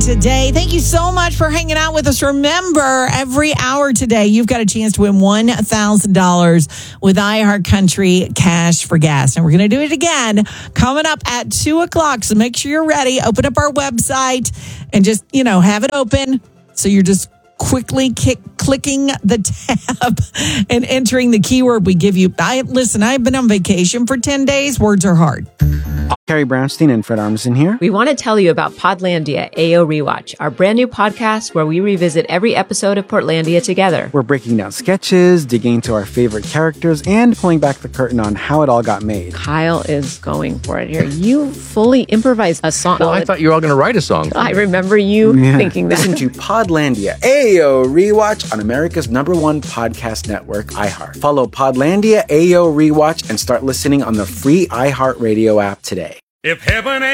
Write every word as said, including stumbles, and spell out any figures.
today. Thank you so much for hanging out with us. Remember, every hour today, you've got a chance to win one thousand dollars with iHeartCountry Cash for Gas. And we're going to do it again coming up at two o'clock. So make sure you're ready. Open up our website and just, you know, have it open. So you're just quickly kick, clicking the tab and entering the keyword we give you. I Listen, I've been on vacation for ten days. Words are hard. Carrie Brownstein and Fred Armisen here. We want to tell you about Podlandia A O Rewatch, our brand new podcast where we revisit every episode of Portlandia together. We're breaking down sketches, digging into our favorite characters, and pulling back the curtain on how it all got made. Kyle is going for it here. You fully improvised a song. Well, I thought you were all going to write a song. I remember you Yeah. thinking that. Listen to Podlandia A O Rewatch on America's number one podcast network, iHeart. Follow Podlandia A O Rewatch and start listening on the free iHeartRadio app today. If heaven